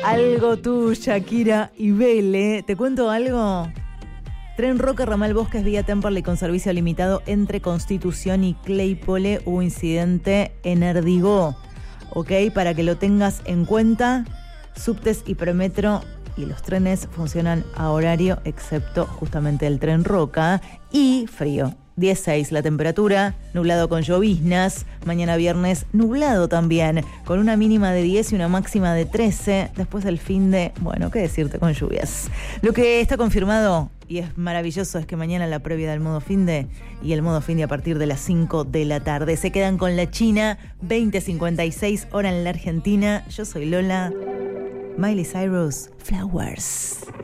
Algo tú, Shakira y Vele. ¿Te cuento algo? Tren Roca, ramal Bosques, vía Temperley con servicio limitado entre Constitución y Claypole. Hubo incidente en Erdigó. Ok, para que lo tengas en cuenta. Subtes y premetro y los trenes funcionan a horario, excepto justamente el Tren Roca. Y frío. 16 la temperatura, nublado con lloviznas, mañana viernes nublado también, con una mínima de 10 y una máxima de 13, después del fin de, bueno, qué decirte, con lluvias. Lo que está confirmado, y es maravilloso, es que mañana la previa del modo finde, y el modo finde a partir de las 5 de la tarde. Se quedan con la China, 20:56 hora en la Argentina. Yo soy Lola. Miley Cyrus, Flowers.